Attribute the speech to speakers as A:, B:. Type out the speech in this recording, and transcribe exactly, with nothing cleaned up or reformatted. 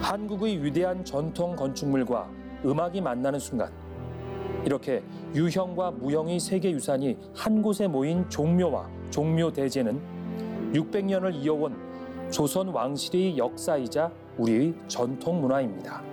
A: 한국의 위대한 전통 건축물과 음악이 만나는 순간, 이렇게 유형과 무형의 세계유산이 한 곳에 모인 종묘와 종묘대제는 육백 년을 이어온 조선 왕실의 역사이자 우리의 전통 문화입니다.